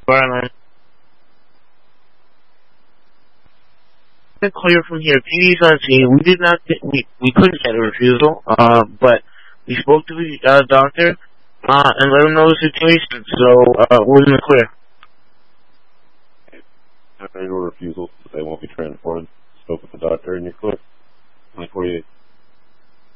Barman. Clear from here. PD's on scene. We did not. We couldn't get a refusal. But we spoke to the doctor and let him know the situation. So we're in the clear. After no refusal, they won't be transported. Spoke with the doctor and you're clear. 2048.